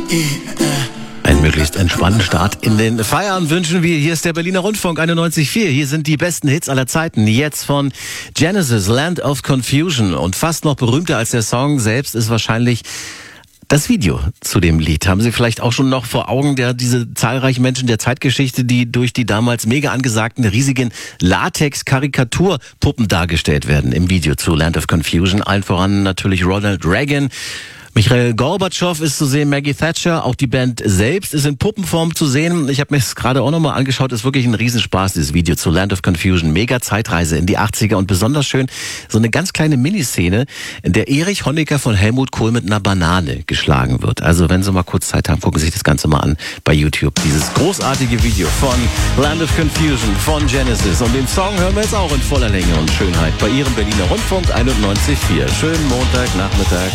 Einen möglichst entspannten Start in den Feierabend wünschen wir. Hier ist der Berliner Rundfunk 91.4. Hier sind die besten Hits aller Zeiten. Jetzt von Genesis, Land of Confusion. Und fast noch berühmter als der Song selbst ist wahrscheinlich das Video zu dem Lied. Haben Sie vielleicht auch schon noch vor Augen diese zahlreichen Menschen der Zeitgeschichte, die durch die damals mega angesagten riesigen Latex-Karikaturpuppen dargestellt werden im Video zu Land of Confusion. Allen voran natürlich Ronald Reagan. Michail Gorbatschow ist zu sehen, Maggie Thatcher, auch die Band selbst ist in Puppenform zu sehen. Ich habe mir das gerade auch nochmal angeschaut, ist wirklich ein Riesenspaß, dieses Video zu Land of Confusion. Mega Zeitreise in die 80er und besonders schön so eine ganz kleine Miniszene, in der Erich Honecker von Helmut Kohl mit einer Banane geschlagen wird. Also wenn Sie mal kurz Zeit haben, gucken Sie sich das Ganze mal an bei YouTube. Dieses großartige Video von Land of Confusion von Genesis. Und den Song hören wir jetzt auch in voller Länge und Schönheit bei Ihrem Berliner Rundfunk 91.4. Schönen Montagnachmittag.